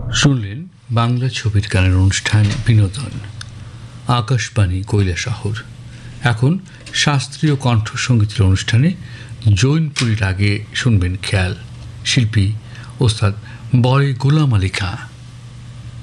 শুনলেন বাংলা ছবির গানের অনুষ্ঠান বিনোদন, আকাশবাণী কৈলাসহর। এখন শাস্ত্রীয় কণ্ঠসঙ্গীতের অনুষ্ঠানে জৈনপুরীর আগে শুনবেন খেয়াল, শিল্পী ওস্তাদ বয় গোলাম আলী খাঁ।